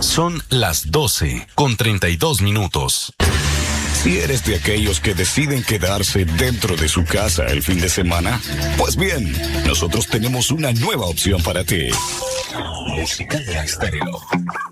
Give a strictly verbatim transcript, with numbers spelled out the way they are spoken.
Son las doce con treinta y dos minutos. Si eres de aquellos que deciden quedarse dentro de su casa el fin de semana, pues bien, nosotros tenemos una nueva opción para ti. Música de Estéreo.